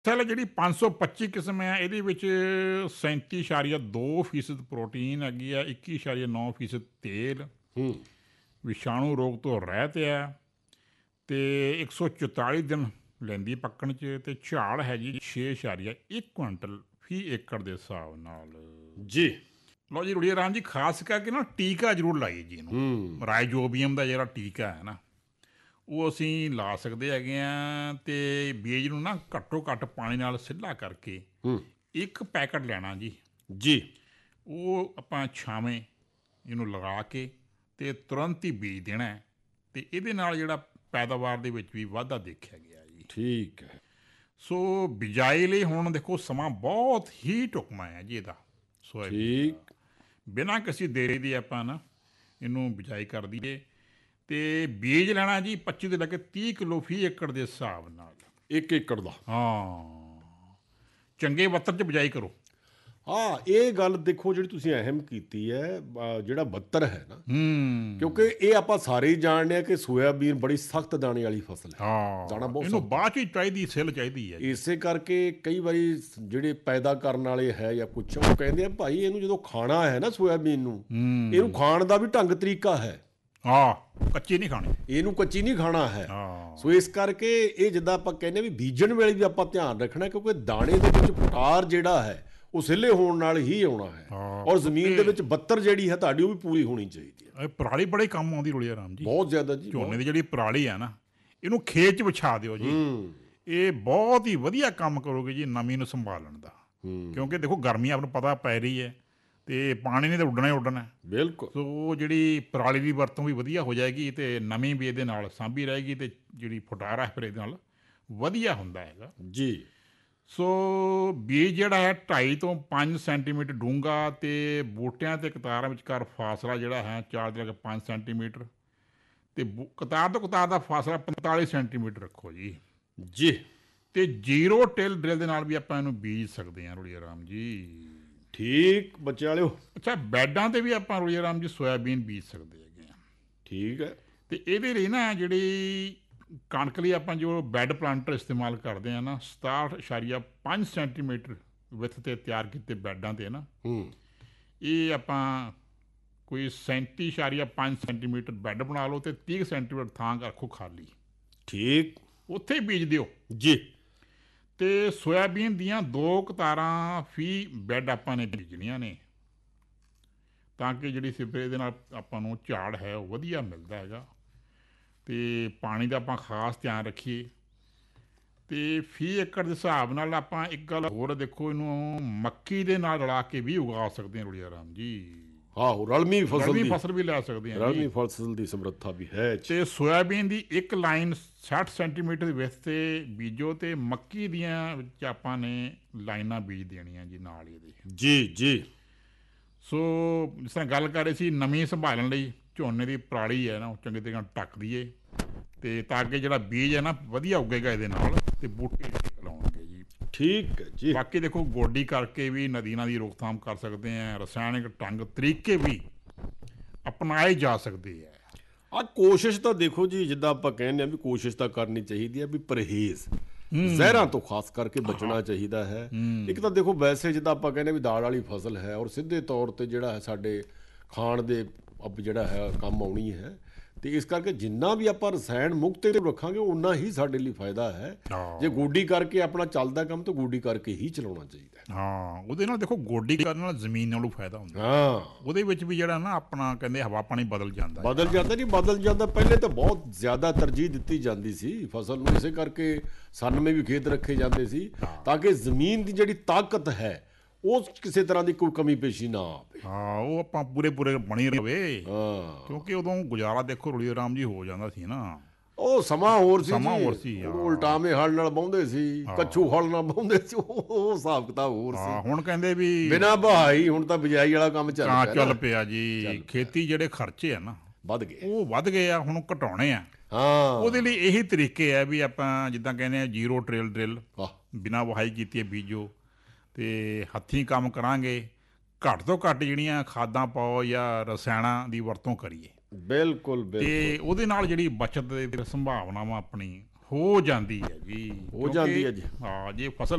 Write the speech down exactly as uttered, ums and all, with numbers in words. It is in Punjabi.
ਚੱਲ ਜਿਹੜੀ ਪੰਜ ਸੌ ਪੱਚੀ ਕਿਸਮ ਹੈ ਇਹਦੇ ਵਿੱਚ ਸੈਂਤੀ ਇਸ਼ਾਰੀਆ ਦੋ ਫੀਸਦ ਪ੍ਰੋਟੀਨ ਹੈਗੀ ਆ, ਇੱਕੀ ਇਸ਼ਾਰੀਆ ਨੌ ਫੀਸਦ ਤੇਲ, ਹੂੰ ਵਿਸ਼ਾਣੂ ਰੋਗ ਤੋਂ ਰਹਿਤ ਆ, ਅਤੇ ਇੱਕ ਸੌ ਚੁਤਾਲੀ ਦਿਨ ਲੈਂਦੀ ਪੱਕਣ 'ਚ, ਅਤੇ ਝਾੜ ਹੈ ਜੀ ਛੇ ਇਸ਼ਾਰੀਆ ਇੱਕ ਕੁਇੰਟਲ ਫੀ ਏਕੜ ਦੇ ਹਿਸਾਬ ਨਾਲ। ਜੀ। ਲਓ ਜੀ ਰੁੜੀਆ ਰਾਮ ਜੀ, ਖਾਸ ਕਰਕੇ ਨਾ ਟੀਕਾ ਜ਼ਰੂਰ ਲਾਈਏ ਜੀ ਇਹਨੂੰ। ਹੂੰ ਰਾਈਜੋਬੀਅਮ ਦਾ ਜਿਹੜਾ ਟੀਕਾ ਹੈ ਨਾ ਉਹ ਅਸੀਂ ਲਾ ਸਕਦੇ ਹੈਗੇ ਹਾਂ, ਅਤੇ ਬੀਜ ਨੂੰ ਨਾ ਘੱਟੋ ਘੱਟ ਪਾਣੀ ਨਾਲ ਸਿੱਧਾ ਕਰਕੇ ਹੂੰ ਇੱਕ ਪੈਕਟ ਲੈਣਾ ਜੀ। ਜੀ। ਉਹ ਆਪਾਂ ਛਾਵੇਂ ਇਹਨੂੰ ਲਗਾ ਕੇ ਅਤੇ ਤੁਰੰਤ ਹੀ ਬੀਜ ਦੇਣਾ, ਅਤੇ ਇਹਦੇ ਨਾਲ ਜਿਹੜਾ ਪੈਦਾਵਾਰ ਦੇ ਵਿੱਚ ਵੀ ਵਾਧਾ ਦੇਖਿਆ ਗਿਆ ਜੀ। ਠੀਕ ਹੈ। ਸੋ ਬਿਜਾਈ ਲਈ ਹੁਣ ਦੇਖੋ ਸਮਾਂ ਬਹੁਤ ਹੀ ਢੁਕਵਾਂ ਹੈ ਜੀ ਇਹਦਾ। ਸੋ ਠੀਕ। ਬਿਨਾਂ ਕਿਸੇ ਦੇਰੀ ਦੀ ਆਪਾਂ ਨਾ ਇਹਨੂੰ ਬਿਜਾਈ ਕਰ ਦਈਏ, ਅਤੇ ਬੀਜ ਲੈਣਾ ਜੀ ਪੱਚੀ ਤੋਂ ਲੈ ਕੇ ਤੀਹ ਕਿਲੋ ਫੀ ਏਕੜ ਦੇ ਹਿਸਾਬ ਨਾਲ। ਇੱਕ ਏਕੜ ਦਾ। ਹਾਂ, ਚੰਗੇ ਬੱਤਰ 'ਚ ਬਿਜਾਈ ਕਰੋ। ਹਾਂ, ਇਹ ਗੱਲ ਦੇਖੋ ਜਿਹੜੀ ਤੁਸੀਂ ਅਹਿਮ ਕੀਤੀ ਹੈ, ਅ, ਜਿਹੜਾ ਬੱਤਰ ਹੈ ਨਾ, ਹੂੰ ਕਿਉਂਕਿ ਇਹ ਆਪਾਂ ਸਾਰੇ ਹੀ ਜਾਣਦੇ ਹਾਂ ਕਿ ਸੋਇਆਬੀਨ ਬੜੀ ਸਖਤ ਦਾਣੇ ਵਾਲੀ ਫਸਲ ਹੈ। ਹਾਂ, ਦਾਣਾ ਬਹੁਤ ਇਹਨੂੰ ਸਖਤ ਬਾਅਦ 'ਚ ਹੀ ਚਾਹੀਦੀ, ਸਿੱਲ ਚਾਹੀਦੀ ਹੈ ਜੀ। ਇਸੇ ਕਰਕੇ ਕਈ ਵਾਰੀ ਜਿਹੜੇ ਪੈਦਾ ਕਰਨ ਵਾਲੇ ਹੈ ਜਾਂ ਕੁਛ, ਉਹ ਕਹਿੰਦੇ ਆ ਭਾਈ ਇਹਨੂੰ ਜਦੋਂ ਖਾਣਾ ਹੈ ਨਾ ਸੋਇਆਬੀਨ ਨੂੰ, ਹੂੰ ਇਹਨੂੰ ਖਾਣ ਦਾ ਵੀ ਢੰਗ ਤਰੀਕਾ ਹੈ, ਹਾਂ, ਕੱਚੀ ਨਹੀਂ ਖਾਣੀ। ਇਹਨੂੰ ਕੱਚੀ ਨਹੀਂ ਖਾਣਾ ਹੈ। ਹਾਂ, ਸੋ ਇਸ ਕਰਕੇ ਇਹ ਜਿੱਦਾਂ ਆਪਾਂ ਕਹਿੰਦੇ ਵੀ ਬੀਜਣ ਵੇਲੇ ਵੀ ਆਪਾਂ ਧਿਆਨ ਰੱਖਣਾ, ਕਿਉਂਕਿ ਦਾਣੇ ਦੇ ਵਿੱਚ ਪਟਾਰ ਜਿਹੜਾ ਹੈ ਉਹ ਸਿੱਲੇ ਹੋਣ ਨਾਲ ਹੀ ਆਉਣਾ ਹੈ, ਹਾਂ, ਔਰ ਜ਼ਮੀਨ ਦੇ ਵਿੱਚ ਬੱਤਰ ਜਿਹੜੀ ਹੈ ਤੁਹਾਡੀ ਉਹ ਵੀ ਪੂਰੀ ਹੋਣੀ ਚਾਹੀਦੀ ਹੈ। ਇਹ ਪਰਾਲੀ ਬੜੇ ਕੰਮ ਆਉਂਦੀ ਰੁੜੀਆ ਰਾਮ ਜੀ। ਬਹੁਤ ਜ਼ਿਆਦਾ ਜੀ। ਝੋਨੇ ਦੀ ਜਿਹੜੀ ਪਰਾਲੀ ਆ ਨਾ, ਇਹਨੂੰ ਖੇਤ 'ਚ ਵਿਛਾ ਦਿਓ ਜੀ। ਹੂੰ ਇਹ ਬਹੁਤ ਹੀ ਵਧੀਆ ਕੰਮ ਕਰੋਗੇ ਜੀ ਨਮੀ ਨੂੰ ਸੰਭਾਲਣ ਦਾ। ਹੂੰ ਕਿਉਂਕਿ ਦੇਖੋ ਗਰਮੀ ਆਪ ਨੂੰ ਪਤਾ ਪੈ ਰਹੀ ਹੈ, ਅਤੇ ਪਾਣੀ ਨੇ ਤਾਂ ਉੱਡਣਾ ਹੀ ਉੱਡਣਾ। ਬਿਲਕੁਲ। ਸੋ ਜਿਹੜੀ ਪਰਾਲੀ ਦੀ ਵਰਤੋਂ ਵੀ ਵਧੀਆ ਹੋ ਜਾਏਗੀ, ਅਤੇ ਨਮੀ ਵੀ ਇਹਦੇ ਨਾਲ ਸਾਂਭੀ ਰਹੇਗੀ, ਅਤੇ ਜਿਹੜੀ ਫੁਟਾਰਾ ਫਿਰ ਇਹਦੇ ਨਾਲ ਵਧੀਆ ਹੁੰਦਾ ਹੈਗਾ ਜੀ। ਸੋ ਬੀਜ ਜਿਹੜਾ ਹੈ ਢਾਈ ਤੋਂ ਪੰਜ ਸੈਂਟੀਮੀਟਰ ਡੂੰਘਾ, ਅਤੇ ਬੂਟਿਆਂ ਅਤੇ ਕਤਾਰਾਂ ਵਿਚਕਾਰ ਫਾਸਲਾ ਜਿਹੜਾ ਹੈ ਚਾਰ ਤੋਂ ਲੈ ਕੇ ਪੰਜ ਸੈਂਟੀਮੀਟਰ, ਅਤੇ ਬੂ ਕਤਾਰ ਤੋਂ ਕਤਾਰ ਦਾ ਫਾਸਲਾ ਪੰਤਾਲੀ ਸੈਂਟੀਮੀਟਰ ਰੱਖੋ ਜੀ। ਜੀ। ਅਤੇ ਜੀਰੋ ਟਿਲ ਡਰਿਲ ਦੇ ਨਾਲ ਵੀ ਆਪਾਂ ਇਹਨੂੰ ਬੀਜ ਸਕਦੇ ਹਾਂ ਰੁੜੀਆ ਰਾਮ ਜੀ। ਠੀਕ ਬੱਚੇ ਵਾਲਿਓ। ਅੱਛਾ, ਬੈਡਾਂ 'ਤੇ ਵੀ ਆਪਾਂ ਰੁੜੀਆ ਰਾਮ ਜੀ ਸੋਇਆਬੀਨ ਬੀਜ ਸਕਦੇ ਹੈਗੇ ਹਾਂ। ਠੀਕ ਹੈ। ਅਤੇ ਇਹਦੇ ਲਈ ਨਾ ਜਿਹੜੀ ਕਣਕ ਲਈ ਆਪਾਂ ਜੋ ਬੈੱਡ ਪਲਾਂਟਰ ਇਸਤੇਮਾਲ ਕਰਦੇ ਹਾਂ ਨਾ, ਸਤਾਹਠ ਇਸ਼ਾਰੀਆ ਪੰਜ ਸੈਂਟੀਮੀਟਰ ਵਿੱਥ 'ਤੇ ਤਿਆਰ ਕੀਤੇ ਬੈੱਡਾਂ 'ਤੇ ਨਾ, ਹੂੰ ਇਹ ਆਪਾਂ ਕੋਈ ਸੈਂਤੀ ਇਸ਼ਾਰੀਆ ਪੰਜ ਸੈਂਟੀਮੀਟਰ ਬੈੱਡ ਬਣਾ ਲਓ, ਅਤੇ ਤੀਹ ਸੈਂਟੀਮੀਟਰ ਥਾਂ ਰੱਖੋ ਖਾਲੀ, ਠੀਕ। ਉੱਥੇ ਬੀਜ ਦਿਓ। ਜੀ। ਅਤੇ ਸੋਇਆਬੀਨ ਦੀਆਂ ਦੋ ਕਤਾਰਾਂ ਫੀ ਬੈੱਡ ਆਪਾਂ ਨੇ ਬੀਜਣੀਆਂ ਨੇ, ਤਾਂ ਕਿ ਜਿਹੜੀ ਸਿਪਰੇ ਦੇ ਨਾਲ ਆਪਾਂ ਨੂੰ ਝਾੜ ਹੈ ਉਹ ਵਧੀਆ ਮਿਲਦਾ ਹੈਗਾ, ਅਤੇ ਪਾਣੀ ਦਾ ਆਪਾਂ ਖਾਸ ਧਿਆਨ ਰੱਖੀਏ। ਅਤੇ ਫੀ ਏਕੜ ਦੇ ਹਿਸਾਬ ਨਾਲ ਆਪਾਂ ਇੱਕ ਗੱਲ ਹੋਰ ਦੇਖੋ, ਇਹਨੂੰ ਮੱਕੀ ਦੇ ਨਾਲ ਰਲਾ ਕੇ ਵੀ ਉਗਾ ਸਕਦੇ ਹਾਂ ਰੁੜੀਆ ਰਾਮ ਜੀ। ਆਹੋ, ਰਲਮੀ ਫਸਲ ਰਲਵੀਂ ਦੀ ਫਸਲ ਵੀ ਲੈ ਸਕਦੇ ਹਾਂ ਜੀ। ਰਲਮੀ ਫਸਲ ਦੀ ਸਮਰੱਥਾ ਵੀ ਹੈ। ਅਤੇ ਸੋਇਆਬੀਨ ਦੀ ਇੱਕ ਲਾਈਨ ਸੱਠ ਸੈਂਟੀਮੀਟਰ ਦੇ ਵਿੱਥ 'ਤੇ ਬੀਜੋ, ਅਤੇ ਮੱਕੀ ਦੀਆਂ ਵਿੱਚ ਆਪਾਂ ਨੇ ਲਾਈਨਾਂ ਬੀਜ ਦੇਣੀਆਂ ਜੀ ਨਾਲ ਇਹਦੇ। ਜੀ। ਜੀ। ਸੋ ਜਿਸ ਤਰ੍ਹਾਂ ਗੱਲ ਕਰ ਰਹੇ ਸੀ ਨਮੀ ਸੰਭਾਲਣ ਲਈ ਝੋਨੇ ਦੀ ਪਰਾਲੀ ਹੈ ਨਾ ਉਹ ਚੰਗੇ ਤਰੀਕੇ ਨਾਲ ਢੱਕ ਦਈਏ, ਅਤੇ ਤਾਂ ਕਿ ਜਿਹੜਾ ਬੀਜ ਹੈ ਨਾ ਵਧੀਆ ਉੱਗੇਗਾ ਇਹਦੇ ਨਾਲ, ਅਤੇ ਬੂਟੇ ਲਾਉਣਗੇ ਜੀ। ਠੀਕ ਹੈ ਜੀ। ਬਾਕੀ ਦੇਖੋ ਗੋਡੀ ਕਰਕੇ ਵੀ ਨਦੀਨਾਂ ਦੀ ਰੋਕਥਾਮ ਕਰ ਸਕਦੇ ਹਾਂ, ਰਸਾਇਣਿਕ ਢੰਗ ਤਰੀਕੇ ਵੀ ਅਪਣਾਏ ਜਾ ਸਕਦੇ ਹੈ। ਆ ਕੋਸ਼ਿਸ਼ ਤਾਂ ਦੇਖੋ ਜੀ, ਜਿੱਦਾਂ ਆਪਾਂ ਕਹਿੰਦੇ ਆ ਵੀ ਕੋਸ਼ਿਸ਼ ਤਾਂ ਕਰਨੀ ਚਾਹੀਦੀ ਹੈ ਵੀ ਪਰਹੇਜ਼ ਜ਼ਹਿਰਾਂ ਤੋਂ ਖਾਸ ਕਰਕੇ ਬਚਣਾ ਚਾਹੀਦਾ ਹੈ। ਇੱਕ ਤਾਂ ਦੇਖੋ ਵੈਸੇ ਜਿੱਦਾਂ ਆਪਾਂ ਕਹਿੰਦੇ ਵੀ ਦਾਲ ਵਾਲੀ ਫਸਲ ਹੈ, ਔਰ ਸਿੱਧੇ ਤੌਰ 'ਤੇ ਜਿਹੜਾ ਹੈ ਸਾਡੇ ਖਾਣ ਦੇ ਅਬ ਜਿਹੜਾ ਹੈ ਕੰਮ ਆਉਣੀ ਹੈ, ਅਤੇ ਇਸ ਕਰਕੇ ਜਿੰਨਾ ਵੀ ਆਪਾਂ ਰਸਾਇਣ ਮੁਕਤ ਰੱਖਾਂਗੇ ਉਨਾ ਹੀ ਸਾਡੇ ਲਈ ਫਾਇਦਾ ਹੈ। ਜੇ ਗੋਡੀ ਕਰਕੇ ਆਪਣਾ ਚੱਲਦਾ ਕੰਮ ਤਾਂ ਗੋਡੀ ਕਰਕੇ ਹੀ ਚਲਾਉਣਾ ਚਾਹੀਦਾ ਹੈ। ਹਾਂ, ਉਹਦੇ ਨਾਲ ਦੇਖੋ ਗੋਡੀ ਕਰਨ ਨਾਲ ਜ਼ਮੀਨ ਨਾਲੋਂ ਫਾਇਦਾ ਹੁੰਦਾ। ਹਾਂ, ਉਹਦੇ ਵਿੱਚ ਵੀ ਜਿਹੜਾ ਨਾ ਆਪਣਾ ਕਹਿੰਦੇ ਹਵਾ ਪਾਣੀ ਬਦਲ ਜਾਂਦਾ ਬਦਲ ਜਾਂਦਾ ਨਹੀਂ ਬਦਲ ਜਾਂਦਾ। ਪਹਿਲੇ ਤਾਂ ਬਹੁਤ ਜ਼ਿਆਦਾ ਤਰਜੀਹ ਦਿੱਤੀ ਜਾਂਦੀ ਸੀ ਫਸਲ ਨੂੰ, ਇਸੇ ਕਰਕੇ ਸਨਮੇ ਵੀ ਖੇਤ ਰੱਖੇ ਜਾਂਦੇ ਸੀ, ਤਾਂ ਕਿ ਜ਼ਮੀਨ ਦੀ ਜਿਹੜੀ ਤਾਕਤ ਹੈ ਉਹ ਕਿਸੇ ਤਰ੍ਹਾਂ ਦੀ ਕੋਈ ਕਮੀ ਪੇਸ਼ੀ ਨਾ ਆਵੇ। ਹਾਂ, ਉਹ ਆਪਾਂ ਪੂਰੇ ਪੂਰੇ ਬਣੀ ਰਵੇ, ਹਾਂ, ਕਿਉਂਕਿ ਉਦੋਂ ਗੁਜ਼ਾਰਾ ਦੇਖੋ ਰੁੜੀਆ ਰਾਮ ਜੀ ਹੋ ਜਾਂਦਾ ਸੀ ਨਾ। ਉਹ ਸਮਾਂ ਹੋਰ ਸੀ ਸਮਾਂ ਜੀ। ਹੋਰ ਸੀ, ਉਦੋਂ ਉਲਟਾਵੇਂ ਹਲ ਨਾਲ ਵਾਹੁੰਦੇ ਸੀ, ਕੱਛੂ ਹਲ ਨਾਲ ਵਾਹੁੰਦੇ ਸੀ, ਉਹ ਉਹ ਹਿਸਾਬ ਕਿਤਾਬ ਹੋਰ ਹਾਂ, ਸੀ। ਹੁਣ ਕਹਿੰਦੇ ਵੀ ਬਿਨਾਂ ਬਹਾਈ ਹੁਣ ਤਾਂ ਬਿਜਾਈ ਵਾਲਾ ਕੰਮ ਚੱਲ ਕਾਂ ਪਿਆ ਚੱਲ ਨਾ, ਪਿਆ ਜੀ। ਖੇਤੀ ਜਿਹੜੇ ਖਰਚੇ ਆ ਨਾ ਵੱਧ ਗਏ। ਉਹ ਵੱਧ ਗਏ ਆ, ਹੁਣ ਘਟਾਉਣੇ ਆ। ਹਾਂ, ਉਹਦੇ ਲਈ ਇਹੀ ਤਰੀਕੇ ਆ ਵੀ ਆਪਾਂ ਜਿੱਦਾਂ ਕਹਿੰਦੇ ਆ ਜੀਰੋ ਟ੍ਰੇਲ ਡਰਿਲ, ਵਾਹ, ਬਿਨਾਂ ਵਹਾਈ ਕੀਤੇ ਬੀਜੋ, ਅਤੇ ਹੱਥੀਂ ਕੰਮ ਕਰਾਂਗੇ, ਘੱਟ ਤੋਂ ਘੱਟ ਜਿਹੜੀਆਂ ਖਾਦਾਂ ਪਾਓ ਜਾਂ ਰਸਾਇਣਾਂ ਦੀ ਵਰਤੋਂ ਕਰੀਏ, ਬਿਲਕੁਲ ਬਿਲਕੁਲ ਅਤੇ ਉਹਦੇ ਨਾਲ ਜਿਹੜੀ ਬਚਤ ਦੀ ਸੰਭਾਵਨਾਵਾਂ ਆਪਣੀ ਹੋ ਜਾਂਦੀ ਹੈ ਜੀ। ਹੋ ਜਾਂਦੀ ਹੈ ਜੀ। ਹਾਂ, ਜੇ ਫਸਲ